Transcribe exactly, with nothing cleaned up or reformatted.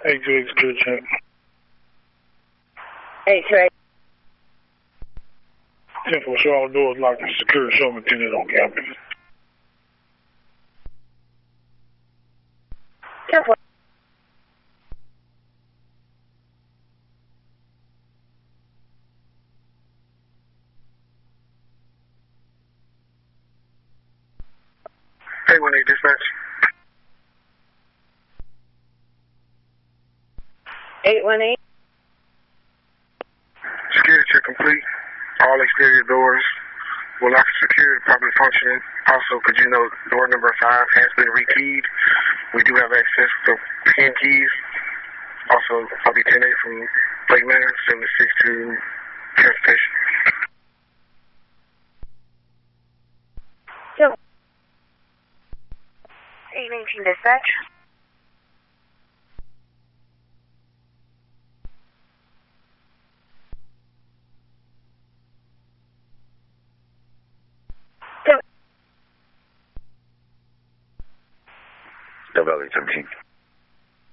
eight two eight security check. eight two eight. ten four, show all doors locked and security show attendant on campus. ten four. eight one eight dispatch. eight one eight. Security check complete. All exterior doors were locked and secured, properly functioning. Also, could you note door number five has been rekeyed. We do have access to pin keys. Also, I'll be ten eight from Lake Manor, seventy-six to transportation. So, eight nineteen dispatch. W seventeen.